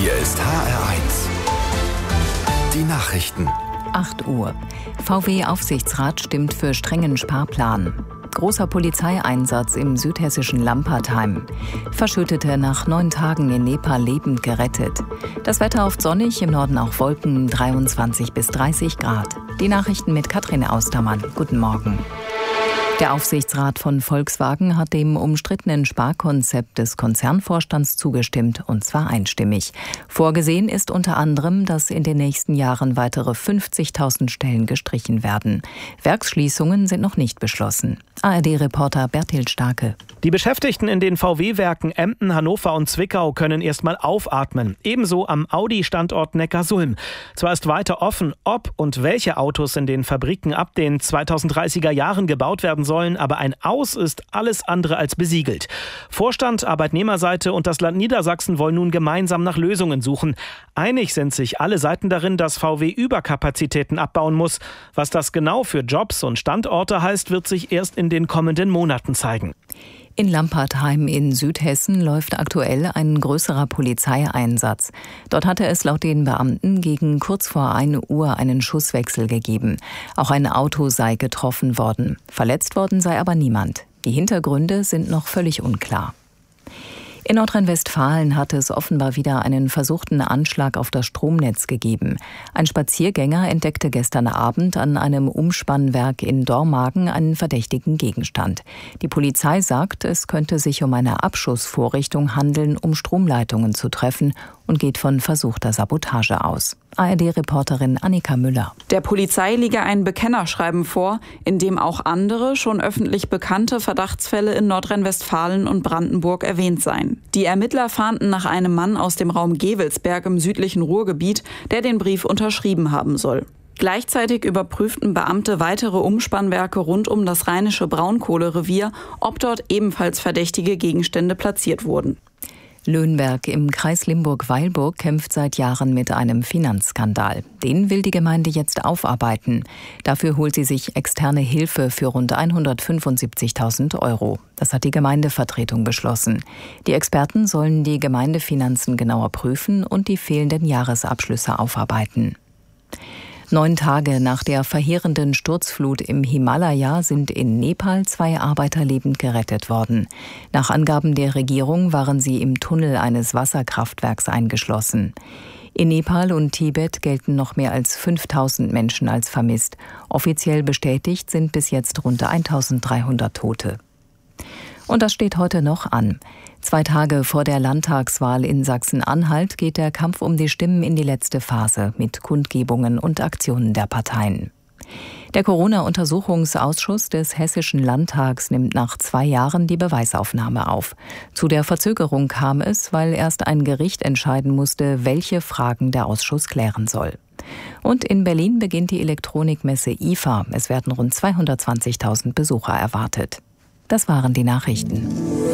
Hier ist HR1. Die Nachrichten. 8 Uhr. VW-Aufsichtsrat stimmt für strengen Sparplan. Großer Polizeieinsatz im südhessischen Lampertheim. Verschüttete nach 9 Tagen in Nepal lebend gerettet. Das Wetter oft sonnig, im Norden auch Wolken, 23 bis 30 Grad. Die Nachrichten mit Katrin Austermann. Guten Morgen. Der Aufsichtsrat von Volkswagen hat dem umstrittenen Sparkonzept des Konzernvorstands zugestimmt, und zwar einstimmig. Vorgesehen ist unter anderem, dass in den nächsten Jahren weitere 50.000 Stellen gestrichen werden. Werksschließungen sind noch nicht beschlossen. ARD-Reporter Berthild Starke. Die Beschäftigten in den VW-Werken Emden, Hannover und Zwickau können erstmal aufatmen. Ebenso am Audi-Standort Neckarsulm. Zwar ist weiter offen, ob und welche Autos in den Fabriken ab den 2030er Jahren gebaut werden sollen, aber ein Aus ist alles andere als besiegelt. Vorstand, Arbeitnehmerseite und das Land Niedersachsen wollen nun gemeinsam nach Lösungen suchen. Einig sind sich alle Seiten darin, dass VW Überkapazitäten abbauen muss. Was das genau für Jobs und Standorte heißt, wird sich erst in den kommenden Monaten zeigen. In Lampertheim in Südhessen läuft aktuell ein größerer Polizeieinsatz. Dort hatte es laut den Beamten gegen kurz vor 1 Uhr einen Schusswechsel gegeben. Auch ein Auto sei getroffen worden. Verletzt worden sei aber niemand. Die Hintergründe sind noch völlig unklar. In Nordrhein-Westfalen hat es offenbar wieder einen versuchten Anschlag auf das Stromnetz gegeben. Ein Spaziergänger entdeckte gestern Abend an einem Umspannwerk in Dormagen einen verdächtigen Gegenstand. Die Polizei sagt, es könnte sich um eine Abschussvorrichtung handeln, um Stromleitungen zu treffen, und geht von versuchter Sabotage aus. ARD-Reporterin Annika Müller. Der Polizei liege ein Bekennerschreiben vor, in dem auch andere, schon öffentlich bekannte Verdachtsfälle in Nordrhein-Westfalen und Brandenburg erwähnt seien. Die Ermittler fahnden nach einem Mann aus dem Raum Gevelsberg im südlichen Ruhrgebiet, der den Brief unterschrieben haben soll. Gleichzeitig überprüften Beamte weitere Umspannwerke rund um das rheinische Braunkohlerevier, ob dort ebenfalls verdächtige Gegenstände platziert wurden. Löhnberg im Kreis Limburg-Weilburg kämpft seit Jahren mit einem Finanzskandal. Den will die Gemeinde jetzt aufarbeiten. Dafür holt sie sich externe Hilfe für rund 175.000 €. Das hat die Gemeindevertretung beschlossen. Die Experten sollen die Gemeindefinanzen genauer prüfen und die fehlenden Jahresabschlüsse aufarbeiten. 9 Tage nach der verheerenden Sturzflut im Himalaya sind in Nepal 2 Arbeiter lebend gerettet worden. Nach Angaben der Regierung waren sie im Tunnel eines Wasserkraftwerks eingeschlossen. In Nepal und Tibet gelten noch mehr als 5.000 Menschen als vermisst. Offiziell bestätigt sind bis jetzt rund 1.300 Tote. Und das steht heute noch an. 2 Tage vor der Landtagswahl in Sachsen-Anhalt geht der Kampf um die Stimmen in die letzte Phase mit Kundgebungen und Aktionen der Parteien. Der Corona-Untersuchungsausschuss des Hessischen Landtags nimmt nach 2 Jahren die Beweisaufnahme auf. Zu der Verzögerung kam es, weil erst ein Gericht entscheiden musste, welche Fragen der Ausschuss klären soll. Und in Berlin beginnt die Elektronikmesse IFA. Es werden rund 220.000 Besucher erwartet. Das waren die Nachrichten.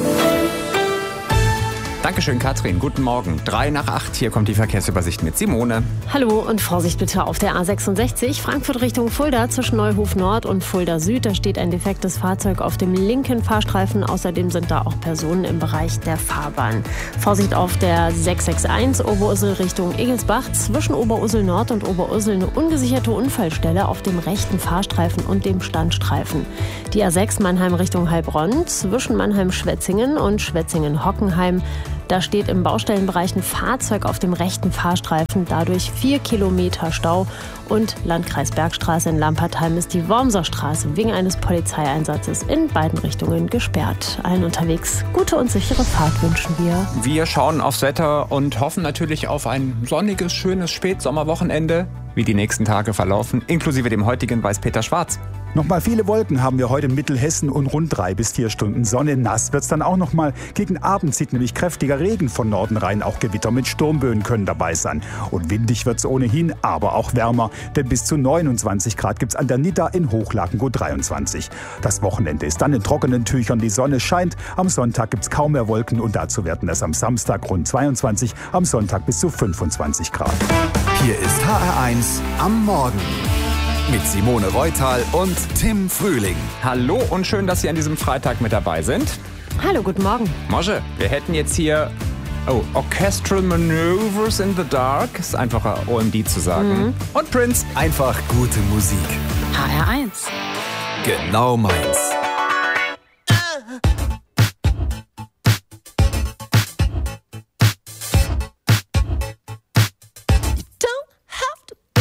Dankeschön, Katrin. Guten Morgen. 7:03. Hier kommt die Verkehrsübersicht mit Simone. Hallo und Vorsicht bitte auf der A66 Frankfurt Richtung Fulda zwischen Neuhof Nord und Fulda Süd. Da steht ein defektes Fahrzeug auf dem linken Fahrstreifen. Außerdem sind da auch Personen im Bereich der Fahrbahn. Vorsicht auf der 661 Oberursel Richtung Egelsbach. Zwischen Oberursel Nord und Oberursel eine ungesicherte Unfallstelle auf dem rechten Fahrstreifen und dem Standstreifen. Die A6 Mannheim Richtung Heilbronn zwischen Mannheim-Schwetzingen und Schwetzingen-Hockenheim. Da steht im Baustellenbereich ein Fahrzeug auf dem rechten Fahrstreifen, dadurch 4 Kilometer Stau. Und Landkreis Bergstraße in Lampertheim ist die Wormser Straße wegen eines Polizeieinsatzes in beiden Richtungen gesperrt. Allen unterwegs gute und sichere Fahrt wünschen wir. Wir schauen aufs Wetter und hoffen natürlich auf ein sonniges, schönes Spätsommerwochenende. Wie die nächsten Tage verlaufen, inklusive dem heutigen, weiß Peter Schwarz. Nochmal viele Wolken haben wir heute in Mittelhessen und rund 3 bis 4 Stunden Sonne. Nass wird's dann auch nochmal. Gegen Abend zieht nämlich kräftiger Regen von Norden rein. Auch Gewitter mit Sturmböen können dabei sein. Und windig wird's ohnehin, aber auch wärmer. Denn bis zu 29 Grad gibt's an der Nidda, in Hochlagen gut 23. Das Wochenende ist dann in trockenen Tüchern. Die Sonne scheint. Am Sonntag gibt's kaum mehr Wolken. Und dazu werden es am Samstag rund 22, am Sonntag bis zu 25 Grad. Hier ist HR1 am Morgen. Mit Simone Reutal und Tim Frühling. Hallo und schön, dass Sie an diesem Freitag mit dabei sind. Hallo, guten Morgen. Mosche, wir hätten jetzt hier Oh, Orchestral Maneuvers in the Dark. Ist einfacher OMD zu sagen. Und Prince. Einfach gute Musik. HR1. Genau meins.